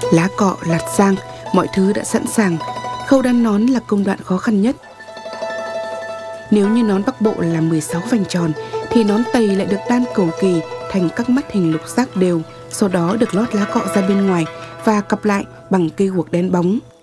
Lá cọ, lạt rang, mọi thứ đã sẵn sàng. Khâu đan nón là công đoạn khó khăn nhất. Nếu như nón Bắc Bộ là 16 vành tròn, thì nón Tây lại được đan cầu kỳ thành các mắt hình lục giác đều, sau đó được lót lá cọ ra bên ngoài và cặp lại bằng cây guộc đen bóng.